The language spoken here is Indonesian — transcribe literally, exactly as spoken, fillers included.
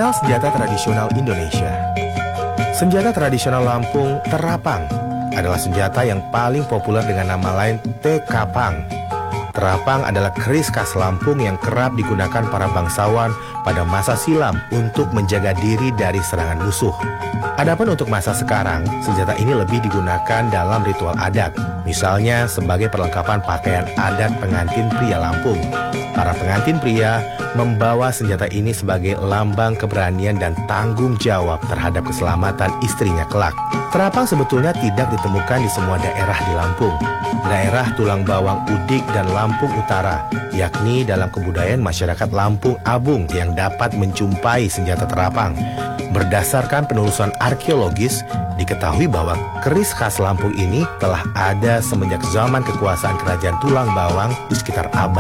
Mengenal senjata tradisional Indonesia. Senjata tradisional Lampung, terapang, adalah senjata yang paling populer dengan nama lain tekapang. Terapang adalah keris khas Lampung yang kerap digunakan para bangsawan pada masa silam untuk menjaga diri dari serangan musuh. Adapun untuk masa sekarang, senjata ini lebih digunakan dalam ritual adat, misalnya sebagai perlengkapan pakaian adat pengantin pria Lampung. Para pengantin pria membawa senjata ini sebagai lambang keberanian dan tanggung jawab terhadap keselamatan istrinya kelak. Terapang sebetulnya tidak ditemukan di semua daerah di Lampung. Daerah Tulang Bawang Udik dan Lampung Utara, yakni dalam kebudayaan masyarakat Lampung Abung yang dapat menjumpai senjata terapang. Berdasarkan penelusuran arkeologis, diketahui bahwa keris khas Lampung ini telah ada semenjak zaman kekuasaan kerajaan Tulang Bawang di sekitar abad